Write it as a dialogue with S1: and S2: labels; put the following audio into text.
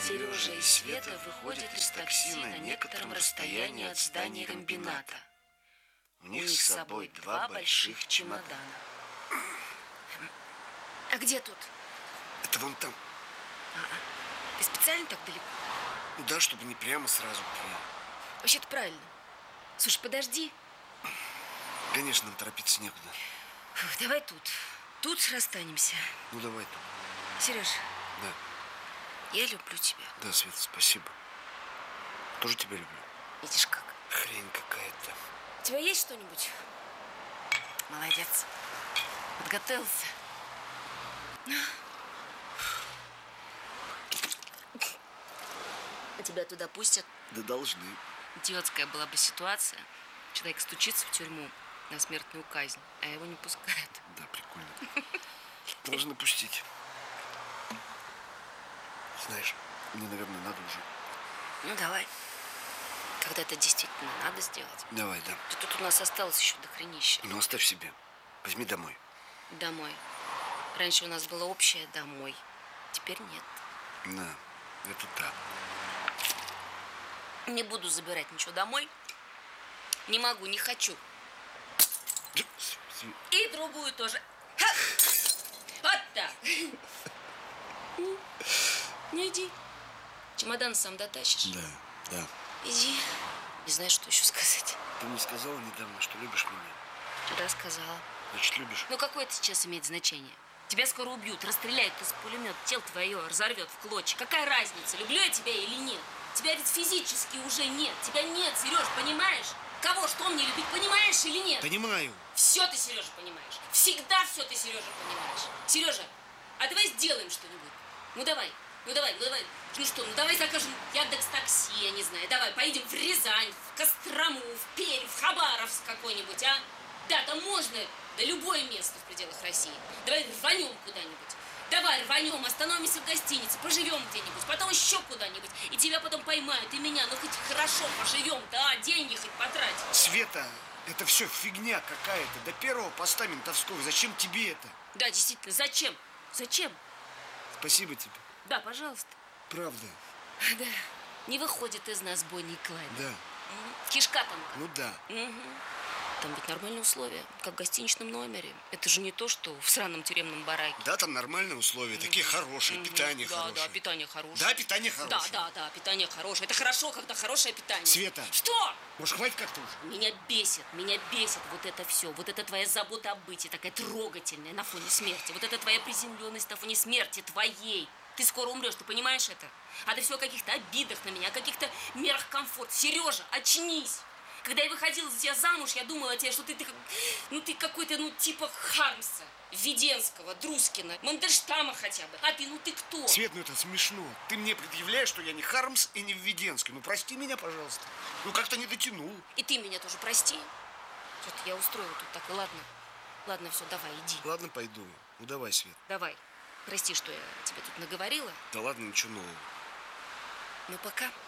S1: Сережа и Света выходят из такси на некотором расстоянии от здания комбината. У них с собой два больших чемодана.
S2: А где тут?
S3: Это вон там.
S2: Ты специально так далеко?
S3: Да, чтобы не прямо сразу.
S2: Вообще-то правильно. Слушай, подожди.
S3: Конечно, нам торопиться некуда.
S2: Фух, давай тут. Тут расстанемся.
S3: Ну, давай тут.
S2: Сереж.
S3: Да.
S2: Я люблю тебя.
S3: Да, Света, спасибо. Тоже тебя люблю.
S2: Видишь как?
S3: Хрень какая-то.
S2: У тебя есть что-нибудь? Молодец. Подготовился. А тебя туда пустят?
S3: Да должны.
S2: Идиотская была бы ситуация. Человек стучится в тюрьму на смертную казнь, а его не пускают.
S3: Да, прикольно. Должны пустить. Знаешь, мне, наверное, надо уже.
S2: Ну, давай. Когда это действительно надо сделать.
S3: Давай, да.
S2: Тут у нас осталось еще дохренища.
S3: Ну, оставь себе. Возьми домой.
S2: Домой. Раньше у нас было общее домой. Теперь нет.
S3: На, это так.
S2: Не буду забирать ничего домой. Не могу, не хочу. И другую тоже. Ха! Вот так. Ну, иди. Чемодан сам дотащишь?
S3: Да, да.
S2: Иди. Не знаю, что еще сказать.
S3: Ты мне сказала недавно, что любишь меня.
S2: Да, сказала.
S3: Значит, любишь?
S2: Ну, какое это сейчас имеет значение? Тебя скоро убьют, расстреляют из пулемета, тело твое разорвет в клочья. Какая разница, люблю я тебя или нет? Тебя ведь физически уже нет. Тебя нет, Сереж, понимаешь? Кого, что мне любить, понимаешь или нет?
S3: Понимаю.
S2: Все ты, Сережа, понимаешь. Всегда все ты, Сережа, понимаешь. Сережа, а давай сделаем что-нибудь. Ну давай. Ну давай. Ну что, ну давай закажем Яндекс.Такси, я не знаю. Давай поедем в Рязань, в Кострому, в Пермь, в Хабаровск какой-нибудь, а? Да, там можно, да любое место в пределах России. Давай рванем куда-нибудь. Давай рванем, остановимся в гостинице, поживем где-нибудь, потом еще куда-нибудь. И тебя потом поймают, и меня. Ну хоть хорошо поживем, да, деньги хоть потратим.
S3: Света, это все фигня какая-то. До первого поста ментовского. Зачем тебе это?
S2: Да, действительно, зачем? Зачем?
S3: Спасибо тебе.
S2: Да, пожалуйста.
S3: Правда.
S2: Да. Не выходит из нас Бонни и Клайд.
S3: Да.
S2: Кишка там.
S3: Ну да.
S2: Там ведь нормальные условия, как в гостиничном номере. Это же не то, что в сраном тюремном бараке.
S3: Да, там нормальные условия, такие хорошие, питание хорошее.
S2: Да, питание хорошее.
S3: Да, питание хорошее.
S2: Да, питание хорошее. Это хорошо, когда хорошее питание.
S3: Света.
S2: Что?
S3: Может, хватит как-то уже?
S2: Меня бесит вот это все. Вот это твоя забота о быте, такая трогательная на фоне смерти. Вот это твоя приземленность на фоне смерти твоей. Ты скоро умрешь, ты понимаешь это? А ты все о каких-то обидах на меня, о каких-то мерах комфорта. Сережа, очнись! Когда я выходила за тебя замуж, я думала о тебе, что ты какой-то, типа Хармса, Веденского, Друскина, Мандельштама хотя бы. А ты кто?
S3: Свет, это смешно. Ты мне предъявляешь, что я не Хармс и не Введенский. Ну, прости меня, пожалуйста. Ну, как-то не дотянул.
S2: И ты меня тоже прости. Что-то я устроила тут так, ладно. Ладно, все, давай, иди.
S3: Ладно, пойду. Ну, давай, Свет.
S2: Давай. Прости, что я тебе тут наговорила.
S3: Да ладно, ничего нового.
S2: Ну, пока.